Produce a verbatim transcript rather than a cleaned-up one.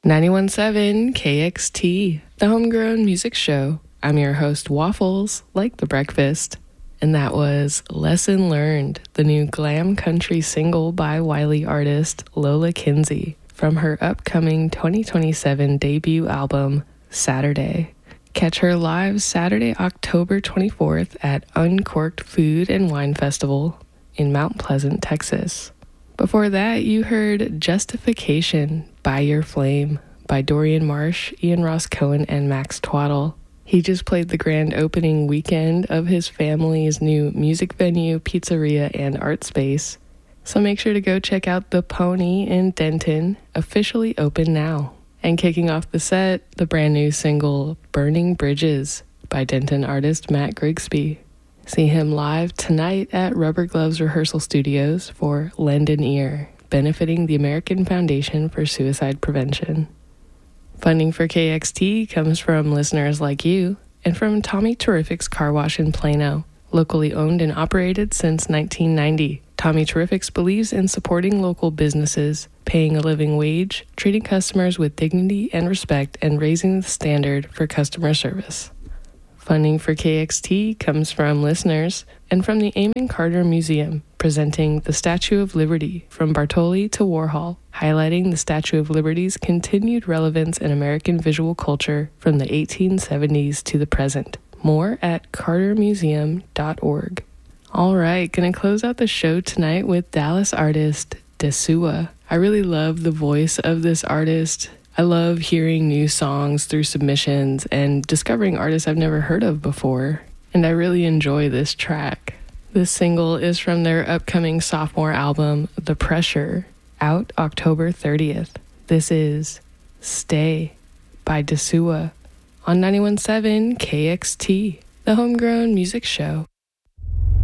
ninety-one point seven K X T, the homegrown music show. I'm your host, Waffles, like the breakfast. And that was Lesson Learned, the new glam country single by Wiley artist Lola Kinsey from her upcoming twenty twenty-seven debut album, Saturday. Catch her live Saturday, October twenty-fourth at Uncorked Food and Wine Festival in Mount Pleasant, Texas. Before that, you heard Justification by Your Flame by Dorian Marsh, Ian Ross Cohen, and Max Twaddle. He just played the grand opening weekend of his family's new music venue, pizzeria, and art space. So make sure to go check out The Pony in Denton, officially open now. And kicking off the set, the brand new single Burning Bridges by Denton artist Matt Grigsby. See him live tonight at Rubber Gloves Rehearsal Studios for Lend an Ear, benefiting the American Foundation for Suicide Prevention. Funding for K X T comes from listeners like you and from Tommy Terrific's Car Wash in Plano, locally owned and operated since nineteen ninety. Tommy Terrifics believes in supporting local businesses, paying a living wage, treating customers with dignity and respect, and raising the standard for customer service. Funding for K X T comes from listeners and from the Amon Carter Museum, presenting the Statue of Liberty from Bartoli to Warhol, highlighting the Statue of Liberty's continued relevance in American visual culture from the eighteen seventies to the present. More at carter museum dot org. All right, gonna close out the show tonight with Dallas artist Desua. I really love the voice of this artist. I love hearing new songs through submissions and discovering artists I've never heard of before. And I really enjoy this track. This single is from their upcoming sophomore album, The Pressure, out October thirtieth. This is Stay by Desua on ninety-one point seven K X T, the homegrown music show.